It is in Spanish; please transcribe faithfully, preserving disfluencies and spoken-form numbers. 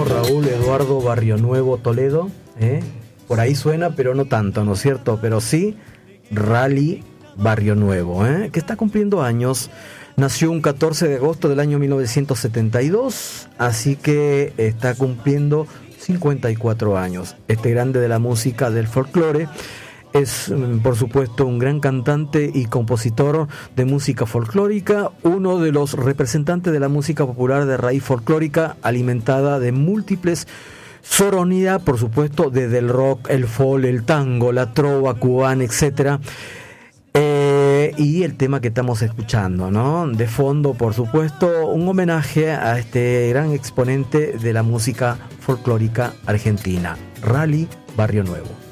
Raúl Eduardo Barrio Nuevo Toledo, ¿eh? Por ahí suena, pero no tanto, ¿no es cierto? Pero sí, Rally Barrio Nuevo, ¿eh? Que está cumpliendo años. Nació un catorce de agosto del año mil novecientos setenta y dos, así que está cumpliendo cincuenta y cuatro años. Este grande de la música del folclore es, por supuesto, un gran cantante y compositor de música folclórica, uno de los representantes de la música popular de raíz folclórica, alimentada de múltiples sonoridades, por supuesto, desde el rock, el folk, el tango, la trova cubana, etcétera. Eh, y el tema que estamos escuchando, ¿no? De fondo, por supuesto, un homenaje a este gran exponente de la música folclórica argentina, Rally Barrio Nuevo.